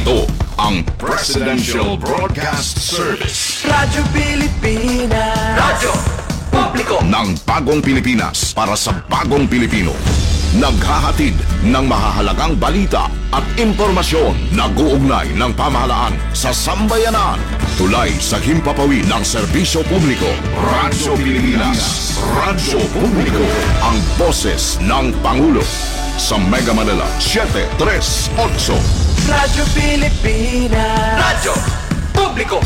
Ito ang Presidential Broadcast Service. Radyo Pilipinas. Radyo Publiko ng bagong Pilipinas para sa bagong Pilipino. Naghahatid ng mahahalagang balita at impormasyon na guugnay ng pamahalaan sa sambayanan. Tulay sa himpapawid ng serbisyo publiko. Radyo Pilipinas. Radyo Publiko. Ang boses ng Pangulo. Sa Mega Manila, 738. Radyo Pilipinas. Radyo Publiko.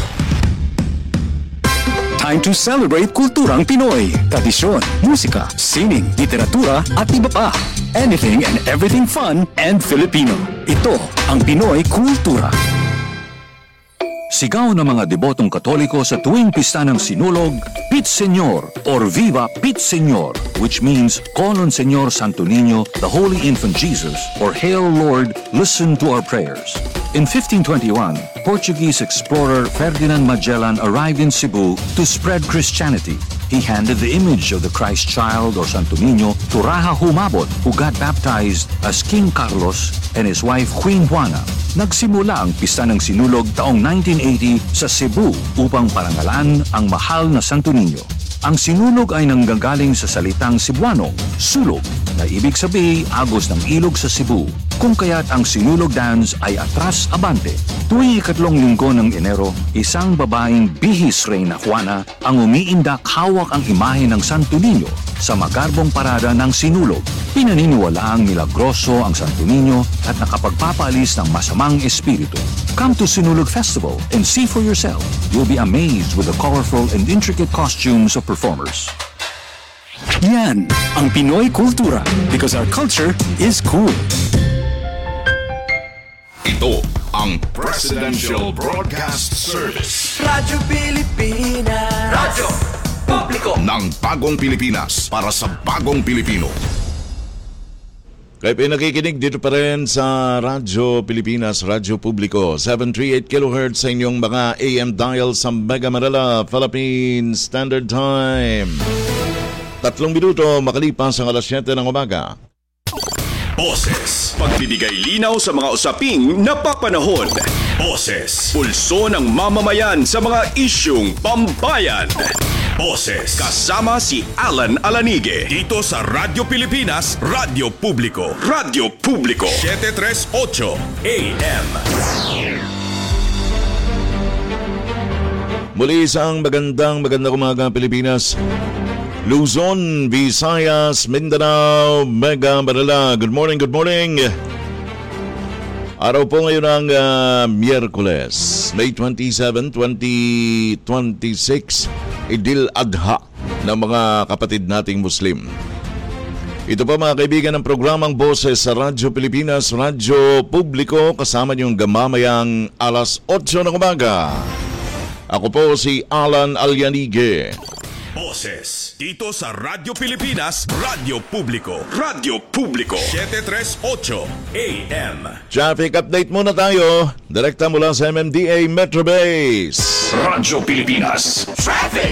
Time to celebrate kulturang Pinoy. Tradisyon, musika, sining, literatura at iba pa. Anything and everything fun and Filipino. Ito ang Pinoy Kultura. Sigaw ng mga debotong Katoliko sa tuwing pista ng Sinulog, Pit Señor or Viva Pit Señor, which means Call on Señor Santo Niño, the Holy Infant Jesus, or Hail Lord, listen to our prayers. In 1521, Portuguese explorer Ferdinand Magellan arrived in Cebu to spread Christianity. He handed the image of the Christ child or Santo Niño to Raja Humabon, who got baptized as King Carlos and his wife Queen Juana. Nagsimula ang pista ng Sinulog taong 1980 sa Cebu upang parangalan ang mahal na Santo Niño. Ang Sinulog ay nanggagaling sa salitang Cebuano, sulog, na ibig sabihin agos ng ilog sa Cebu, kung kaya't ang Sinulog dance ay atras abante. Tuwing ikatlong linggo ng Enero, isang babaeng bihis Reyna Juana ang umiindak hawak ang imahe ng Santo Niño sa magarbong parada ng Sinulog. Pinaniniwalaang milagroso ang Santo Niño at nakapagpapaalis ng masamang espiritu. Come to Sinulog Festival and see for yourself. You'll be amazed with the colorful and intricate costumes of performers. Yan ang Pinoy Kultura, because our culture is cool. Ito ang Presidential Broadcast Service. Radyo Pilipinas. Radyo Publiko ng bagong Pilipinas para sa bagong Pilipino. Kayo nakikinig dito pa rin sa Radyo Pilipinas, Radyo Publiko, 738 kHz sa inyong mga AM dial sa Mega Manila, Philippine Standard Time. 3 minuto makalipas ang alas 7 ng umaga. Boses, pagbibigay linaw sa mga usaping napapanahon. Boses, pulso ng mamamayan sa mga isyung pambayan. Boses, kasama si Alan Alanige dito sa Radyo Pilipinas, Radyo Publiko. Radyo Publiko, 738 AM. Muli isang magandang umaga Pilipinas, Luzon, Visayas, Mindanao, Mega Manila. Good morning, good morning. Araw po ngayon ng Miyerkules, May 27, 2026, Idil Adha ng mga kapatid nating Muslim. Ito pa mga kaibigan ng programang Boses sa Radyo Pilipinas, Radyo Publiko, kasama niyong gamamayang alas 8 ng umaga. Ako po si Alan Alyanige. Boses, dito sa Radyo Pilipinas, Radyo Publiko. Radyo Publiko, 738 AM. Traffic update muna tayo. Direkta mula sa MMDA Metro Base. Radyo Pilipinas Traffic.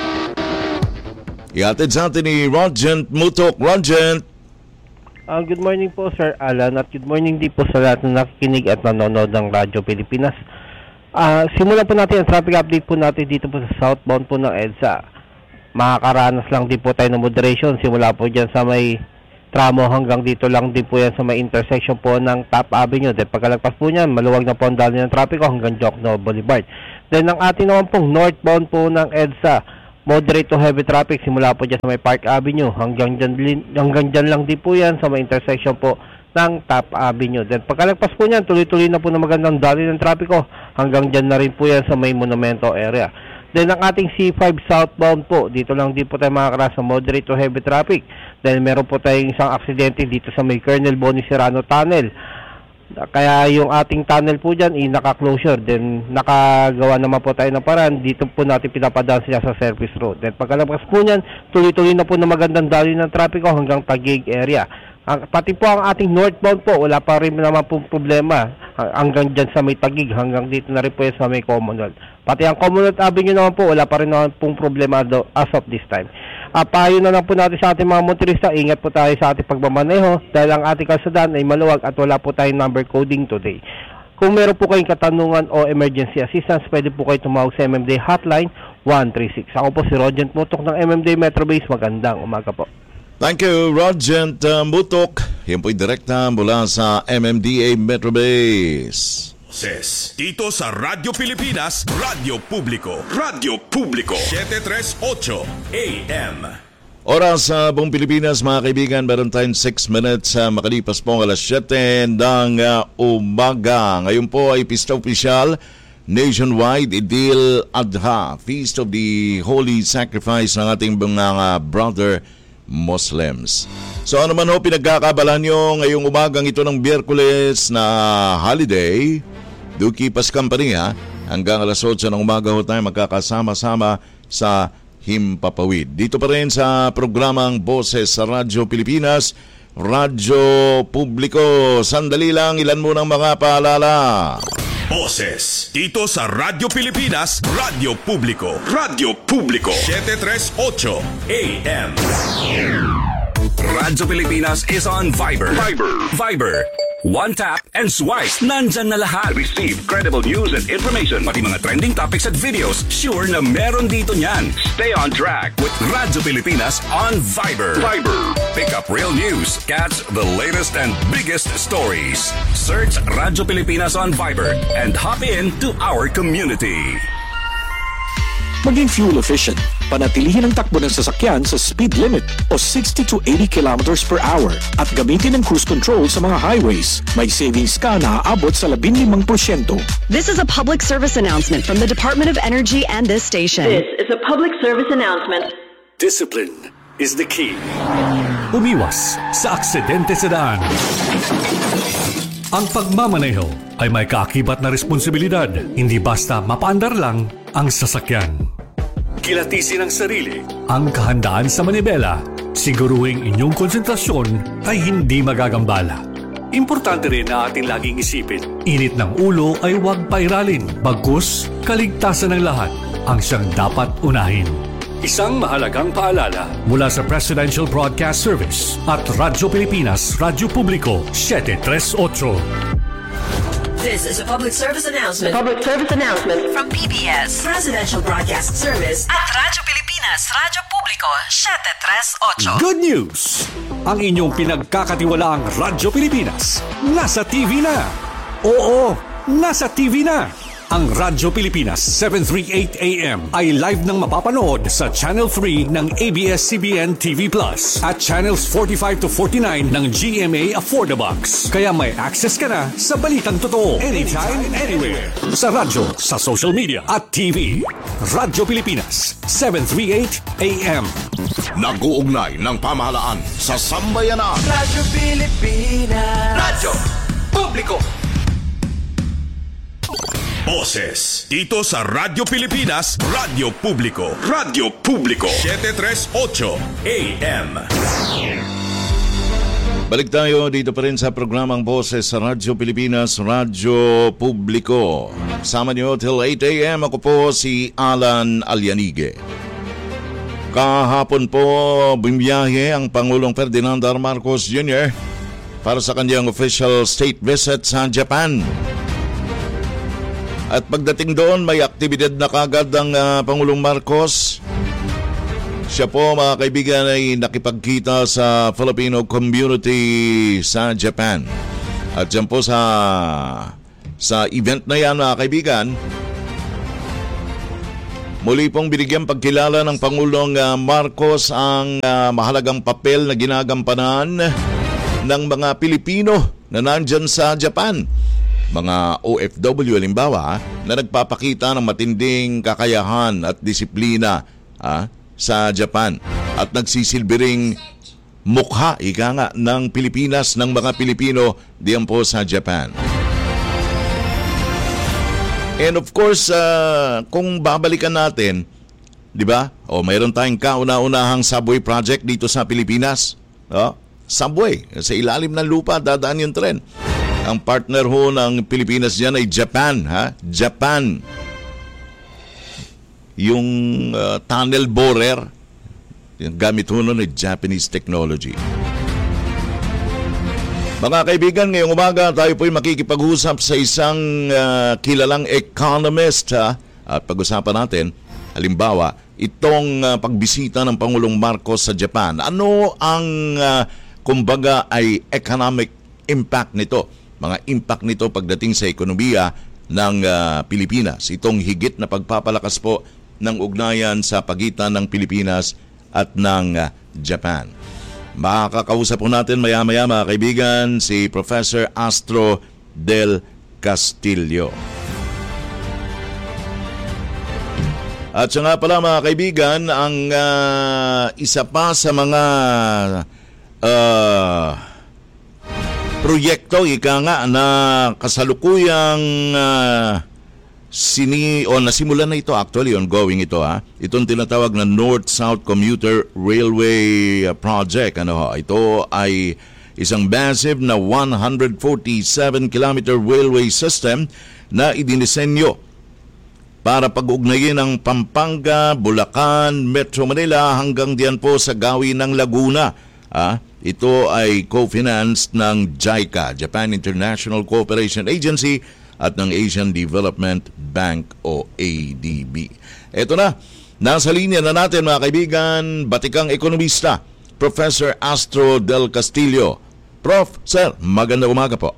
Ihatid sa atin ni Rogent Mutok. Rogent. Good morning po Sir Alan at good morning din po sa lahat na nakikinig at nanonood ng Radyo Pilipinas. Simulan po natin ang traffic update po natin dito po sa southbound po ng EDSA. Makakaranas lang din po tayo ng moderation simula po dyan sa may tramo hanggang dito lang din po yan sa may intersection po ng Top Avenue. Then pagkalagpas po niyan, maluwag na po ang daloy ng trapiko hanggang Jokno Boulevard. Then ang ating naman pong northbound po ng EDSA, moderate to heavy traffic simula po dyan sa may Park Avenue hanggang dyan lang din po yan sa may intersection po ng Top Avenue. Then pagkalagpas po niyan, tuloy-tuloy na po na magandang daloy ng trapiko hanggang dyan na rin po yan sa may Monumento area. Then ang ating C5 southbound po, dito lang din po tayo makakaras sa moderate to heavy traffic. Then meron po tayong isang aksidente dito sa may Colonel Bonnie Serrano Tunnel. Kaya yung ating tunnel po dyan naka-closure. Then nakagawa naman po tayo ng paraan. Dito po natin pinapadaan sila sa service road. Then pagkalabas po niyan, tuloy-tuloy na po na magandang daloy ng trapiko hanggang Taguig area. Pati po ang ating northbound po, wala pa rin naman pong problema hanggang dyan sa may Taguig, hanggang dito na rin po yan sa may Commonwealth. Pati ang Commonwealth Avenue naman po, wala pa rin naman pong problema as of this time. Payo na lang po natin sa ating mga motorista, ingat po tayo sa ating pagmamaneho dahil ang ating kalsadaan ay maluwag at wala po tayong number coding today. Kung meron po kayong katanungan o emergency assistance, pwede po kayo tumawag sa MMDA Hotline 136. Ako po si Rogent Mutok ng MMDA Metro Base. Magandang umaga po. Thank you, Rogent Mutok. Yan po'y direkta mula sa MMDA Metro Base. Boses dito sa Radyo Pilipinas, Radyo Publiko. Radyo Publiko 738 AM. Oras sa buong Pilipinas, mga kaibigan, meron tayong 6 minutes makalipas po ang alas 7 ng umaga. Ngayon po ay pista opisyal nationwide Idil Adha, Feast of the Holy Sacrifice ng ating mga brother Muslims. So ano man ho pinagkakabalan nyo ngayong umagang ito ng Biyerkules na holiday, do keep us company ha. Hanggang alas 8 ng umaga ho tayo magkakasama-sama sa Himpapawid. Dito pa rin sa programang Boses sa Radyo Pilipinas, Radyo Publiko. Sandali lang, ilan munang mga paalala. Boses dito sa Radyo Pilipinas, Radyo Publiko. Radyo Publiko 738 AM. Radyo Pilipinas is on Viber. Viber. One tap and swipe. Nandyan na lahat. Receive credible news and information. Pati mga trending topics at videos. Sure na meron dito niyan. Stay on track with Radyo Pilipinas on Viber. Pick up real news. Catch the latest and biggest stories. Search Radyo Pilipinas on Viber and hop in to our community. Maging fuel efficient. Panatilihin ang takbo ng sasakyan sa speed limit o 60 to 80 kilometers per hour at gamitin ang cruise control sa mga highways. May savings ka na aabot sa 15%. This is a public service announcement from the Department of Energy and this station. This is a public service announcement. Discipline is the key. Umiwas sa aksidente sa daan. Ang pagmamaneho ay may kaakibat na responsibilidad. Hindi basta mapaandar lang ang sasakyan. Kilatisin ang sarili, ang kahandaan sa manibela. Siguruhing inyong konsentrasyon ay hindi magagambala. Importante rin na ating laging isipin, init ng ulo ay huwag pairalin. Bagkus, kaligtasan ng lahat ang siyang dapat unahin. Isang mahalagang paalala mula sa Presidential Broadcast Service at Radyo Pilipinas, Radyo Publiko 738. This is a public service announcement. Public service announcement From PBS, Presidential Broadcast Service at Radyo Pilipinas, Radyo Publiko 738. Good news! Ang inyong pinagkakatiwalaang Radyo Pilipinas nasa TV na. Oo, nasa TV na. Ang Radyo Pilipinas 738 AM ay live nang mapapanood sa Channel 3 ng ABS-CBN TV Plus at Channels 45 to 49 ng GMA Affordabox. Kaya may access ka na sa balitang totoo anytime, anywhere. Sa radyo, sa social media at TV. Radyo Pilipinas 738 AM. Nag-uugnay ng pamahalaan sa sambayanan. Radyo Pilipinas. Radyo Publiko. Boses dito sa Radyo Pilipinas, Radyo Publiko. Radyo Publiko 738 AM. Balik tayo dito pa rin sa programang Boses sa Radyo Pilipinas, Radyo Publiko. Sama niyo till 8 AM. Ako po si Alan Alianige. Kahapon po bumiyahe ang Pangulong Ferdinand R. Marcos Jr. para sa kanyang official state visit sa Japan. At pagdating doon, may aktibidad na kagad ang Pangulong Marcos. Siya po, mga kaibigan, ay nakipagkita sa Filipino community sa Japan. At dyan po sa event na yan, mga kaibigan, muli pong binigyan pagkilala ng Pangulong Marcos ang mahalagang papel na ginagampanan ng mga Pilipino na nandyan sa Japan. Mga OFW, halimbawa, na nagpapakita ng matinding kakayahan at disiplina sa Japan at nagsisilbing mukha, ika nga, ng Pilipinas, ng mga Pilipino diyan po sa Japan. And of course, kung babalikan natin, di ba? Mayroon tayong kauna-unahang subway project dito sa Pilipinas. Subway, sa ilalim ng lupa, dadaan yung tren. Ang partner ho ng Pilipinas diyan ay Japan, Japan. Yung tunnel borer, gamit ho nun ay Japanese technology. Mga kaibigan, ngayong umaga tayo po'y makikipag-usap sa isang kilalang economist at pag-usapan natin, halimbawa, itong pagbisita ng Pangulong Marcos sa Japan. Ano ang kumbaga ay economic impact nito? Mga impact nito pagdating sa ekonomiya ng Pilipinas. Itong higit na pagpapalakas po ng ugnayan sa pagitan ng Pilipinas at ng Japan. Makakausap po natin maya-maya mga kaibigan si Professor Astro Del Castillo. At siya nga pala mga kaibigan, ang isa pa sa mga proyekto ika nga na kasalukuyang nasimulan na ito, actually ongoing ito itong tinatawag na North-South Commuter Railway Project. Ito ay isang massive na 147-kilometer railway system na idinisenyo para pag-ugnayin ang Pampanga, Bulacan, Metro Manila hanggang diyan po sa gawin ng Laguna. Ito ay co-financed ng JICA, Japan International Cooperation Agency, at ng Asian Development Bank o ADB. Ito na, nasa linya na natin mga kaibigan, batikang ekonomista, Professor Astro Del Castillo. Prof, Sir, magandang umaga po.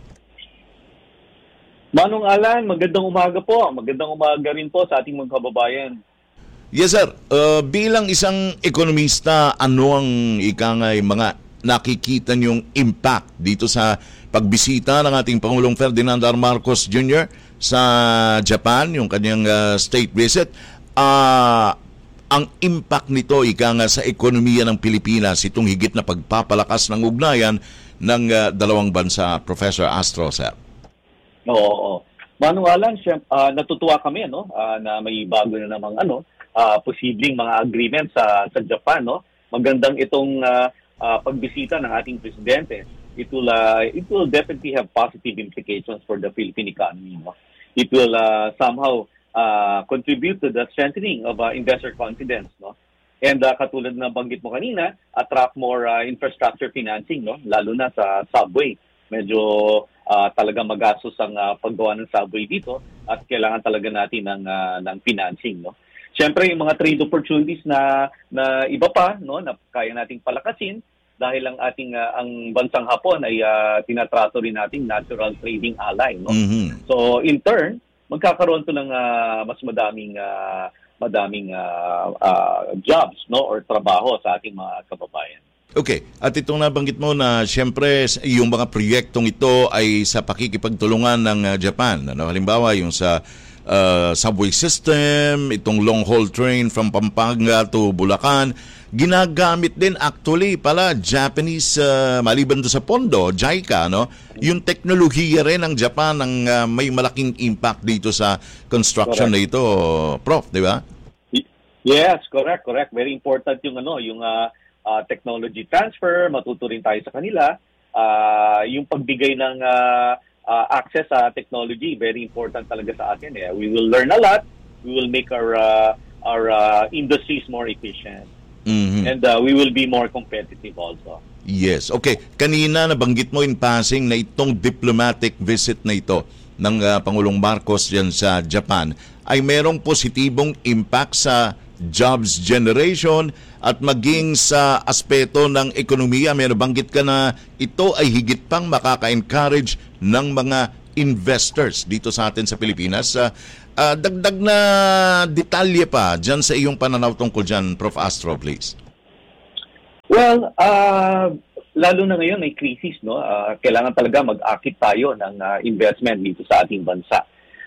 Manong Alan, magandang umaga po. Magandang umaga rin po sa ating mga kababayan. Yes, sir. Bilang isang ekonomista, ano ang ikangay mga nakikita niyong impact dito sa pagbisita ng ating Pangulong Ferdinand R. Marcos Jr. sa Japan, yung kanyang state visit? Ang impact nito sa ekonomiya ng Pilipinas, itong higit na pagpapalakas ng ugnayan ng dalawang bansa, Professor Astro, sir. Oo. Manong Alan, natutuwa kami na may bago na namang posibleng mga agreement sa Japan. Magandang itong pagbisita ng ating presidente. It will definitely have positive implications for the Philippine economy. It will somehow contribute to the strengthening of investor confidence. And katulad na banggit mo kanina, attract more infrastructure financing, lalo na sa subway. Medyo talaga magastos ang paggawa ng subway dito at kailangan talaga natin ng financing. Siyempre, yung mga trade opportunities na iba pa, na kaya nating palakasin, dahil ang ating ang bansang Hapon ay tinatrato rin nating natural trading ally. Mm-hmm. So in turn, magkakaroon to ng mas madaming jobs or trabaho sa ating mga kababayan. Okay, at itong nabanggit mo na siyempre yung mga proyektong ito ay sa pakikipagtulungan ng Japan. Halimbawa yung sa subway system, itong long-haul train from Pampanga to Bulacan, ginagamit din actually pala Japanese, maliban do sa pondo, JICA, yung teknolohiya rin ng Japan ang may malaking impact dito sa construction na ito, Prof, di ba? Yes, correct. Very important yung technology transfer, matuto rin tayo sa kanila. Yung pagbigay ng access sa technology, very important talaga sa atin. We will learn a lot. We will make our industries more efficient. Mm-hmm. And we will be more competitive also. Yes. Okay. Kanina nabanggit mo in passing na itong diplomatic visit na ito ng Pangulong Marcos diyan sa Japan ay merong positibong impact sa jobs generation at maging sa aspeto ng ekonomiya. Meron banggit ka na ito ay higit pang makaka-encourage ng mga investors dito sa atin sa Pilipinas. Dagdag na detalye pa dyan sa iyong pananaw tungkol dyan, Prof. Astro, please. Well, lalo na ngayon may crisis, kailangan talaga mag-akit tayo ng investment dito sa ating bansa.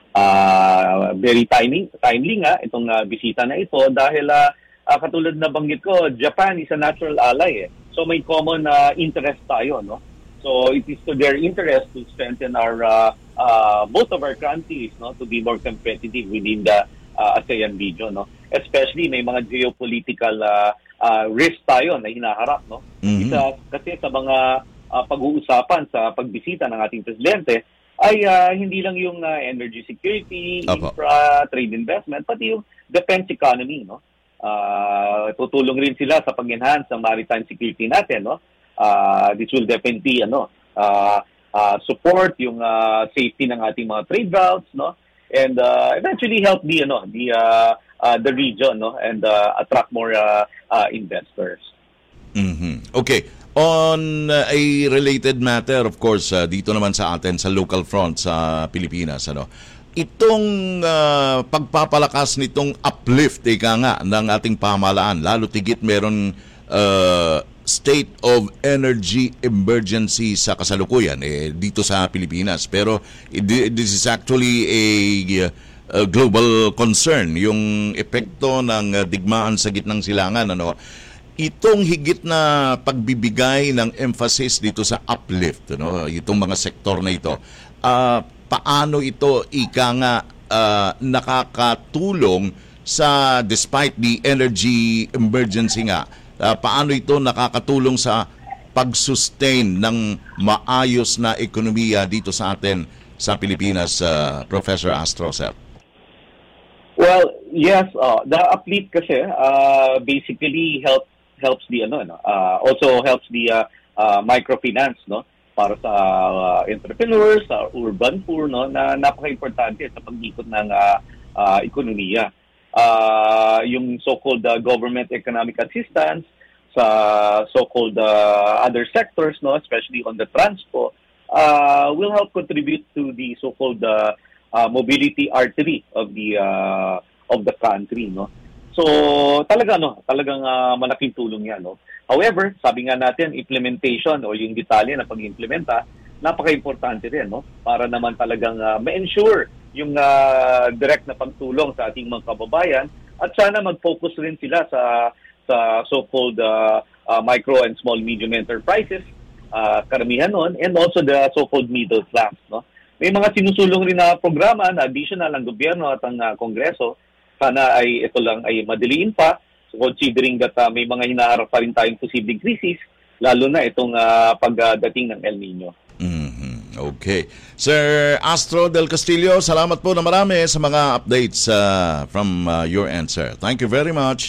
Very timely nga itong bisita na ito dahil katulad na banggit ko, Japan is a natural ally. So may common interest tayo, So it is to their interest to strengthen our both of our countries, to be more competitive within the ASEAN region, Especially may mga geopolitical risk tayo na hinaharap, Mm-hmm. Isa kasi sa mga pag-uusapan sa pagbisita ng ating presidente ay hindi lang yung energy security, infra, trade investment, pati yung defense economy, tutulong rin sila sa pag-enhance ng maritime security natin, This will definitely support yung safety ng ating mga trade routes, no? And eventually help the region, no? And attract more investors. Mm-hmm. Okay. On a related matter, of course, dito naman sa atin, sa local front sa Pilipinas, itong pagpapalakas nitong uplift, ng ating pamahalaan, lalo tigit meron state of energy emergency sa kasalukuyan dito sa Pilipinas. Pero this is actually a global concern, yung epekto ng digmaan sa gitnang silangan, itong higit na pagbibigay ng emphasis dito sa uplift, itong mga sektor na ito, paano ito nakakatulong sa, despite the energy emergency nga, paano ito nakakatulong sa pag-sustain ng maayos na ekonomiya dito sa atin sa Pilipinas, Professor Astro, sir? Well, yes, the uplift kasi basically helps the also helps the microfinance, no, para sa entrepreneurs, sa urban poor, no, na napaka-importante sa pag-ikot ng ekonomiya. Yung so-called government economic assistance sa so-called other sectors, no, especially on the transpo, will help contribute to the so-called mobility artery of the country, no. So talagang malaking tulong 'yan, no. However, sabi nga natin, implementation o yung detalye na pag-implementa, napaka-importante rin, no, para naman talagang ma-ensure yung direct na pagtulong sa ating mga kababayan, at sana mag-focus rin sila sa so-called micro and small medium enterprises, karamihan nun, and also the so-called middle class, no. May mga sinusulong rin na programa na additional ng gobyerno at ang Kongreso. Sana ay ito lang ay madaliin pa, considering that may mga hinaharap pa rin tayong posibleng krisis, lalo na itong pagdating ng El Nino. Mm-hmm. Okay. Sir Astro del Castillo, salamat po na marami sa mga updates from your answer. Thank you very much.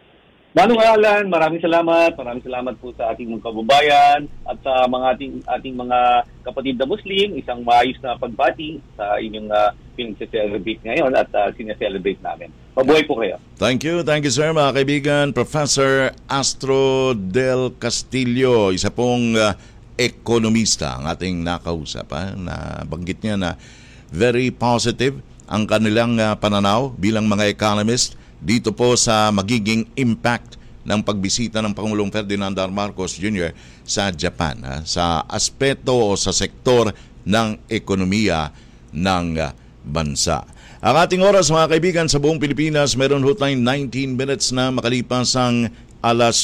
Manong Alan, maraming salamat po sa ating mga kababayan at sa mga ating mga kapatid na Muslim, isang maayos na pagbati sa inyong pinag-celebrate ngayon at sineselebrate namin. Mabuhay po kayo. Thank you sir, mga kaibigan. Professor Astro del Castillo, isa pong ekonomista ang ating nakausap. Nabanggit niya na very positive ang kanilang pananaw bilang mga economist dito po sa magiging impact ng pagbisita ng Pangulong Ferdinand R. Marcos Jr. sa Japan, sa aspeto o sa sektor ng ekonomiya ng bansa. Ang ating oras, mga kaibigan, sa buong Pilipinas, meron hotline 19 minutes na makalipas ang alas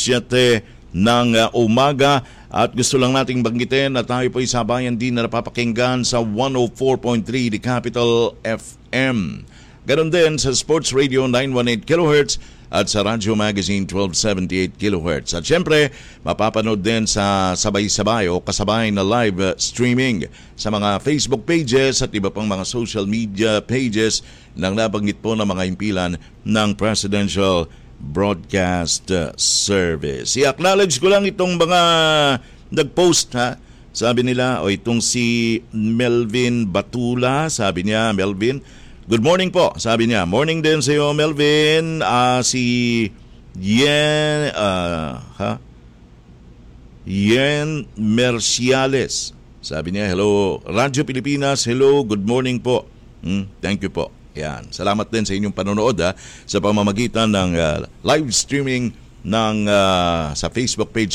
7 ng umaga, at gusto lang nating banggitin na tayo po isabayan din na napapakinggan sa 104.3 The Capital FM. Ganon din sa Sports Radio 918 kHz at sa Radyo Magazine 1278 kHz. At syempre, mapapanood din sa sabay-sabay o kasabay na live streaming sa mga Facebook pages at iba pang mga social media pages ng nabanggit po ng mga impilan ng Presidential Broadcast Service. I-acknowledge ko lang itong mga nag-post, sabi nila, itong si Melvin Batula, sabi niya, Melvin, good morning po, sabi niya. Morning din sa iyo, Melvin. Si Yen Merciales, sabi niya, hello, Radyo Pilipinas, hello, good morning po. Thank you po. Yan. Salamat din sa inyong panonood sa pamamagitan ng live streaming ng sa Facebook page